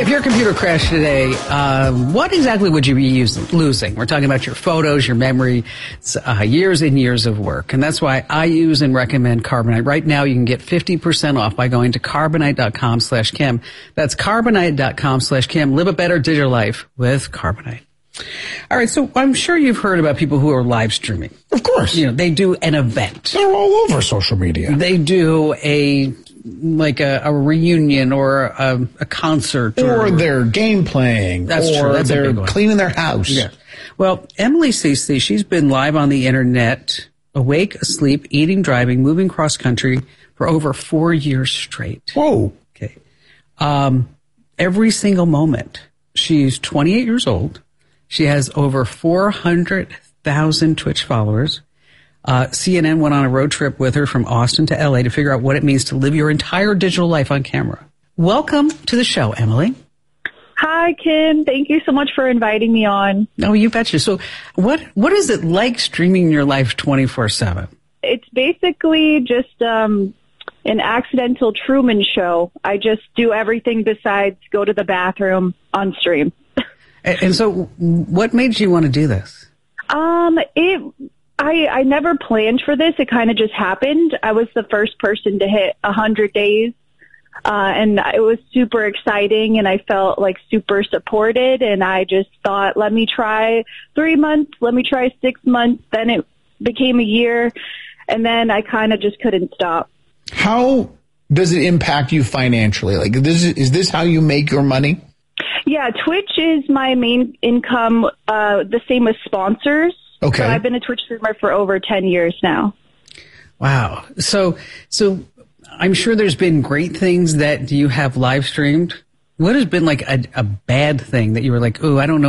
your computer crashed today, what exactly would you be losing? We're talking about your photos, your memory, years and years of work. And that's why I use and recommend Carbonite. Right now, you can get 50% off by going to Carbonite.com/Kim. That's Carbonite.com/Kim. Live a better digital life with Carbonite. All right, so I'm sure you've heard about people who are live streaming. Of course. You know, they do an event. They're all over social media. They do a reunion or a concert. Or they're game playing. That's true. That's they're cleaning their house. Yeah. Well, Emily Cece, she's been live on the internet, awake, asleep, eating, driving, moving cross country for over 4 years straight. Whoa. Okay. Every single moment. She's 28 years old. She has over 400,000 Twitch followers. CNN went on a road trip with her from Austin to LA to figure out what it means to live your entire digital life on camera. Welcome to the show, Emily. Hi, Kim. Thank you so much for inviting me on. Oh, you betcha. So what is it like streaming your life 24/7? It's basically just an accidental Truman Show. I just do everything besides go to the bathroom on stream. And so what made you want to do this? I never planned for this. It kind of just happened. I was the first person to hit 100 days. And it was super exciting, and I felt like super supported, and I just thought, let me try 3 months, let me try 6 months, then it became a year, and then I kind of just couldn't stop. How does it impact you financially? Like, is this how you make your money? Yeah, Twitch is my main income, the same as sponsors. Okay. So I've been a Twitch streamer for over 10 years now. Wow. So I'm sure there's been great things that you have live streamed. What has been like a bad thing that you were like, oh, I don't know